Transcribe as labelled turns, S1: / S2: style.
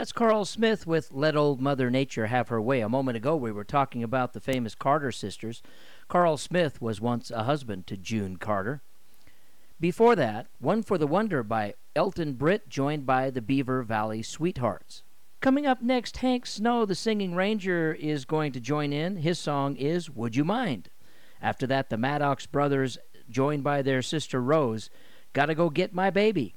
S1: That's Carl Smith with Let Old Mother Nature Have Her Way. A moment ago, we were talking about the famous Carter sisters. Carl Smith was once a husband to June Carter. Before that, One for the Wonder by Elton Britt, joined by the Beaver Valley Sweethearts. Coming up next, Hank Snow, the singing ranger, is going to join in. His song is Would You Mind? After that, the Maddox brothers, joined by their sister Rose, Gotta Go Get My Baby.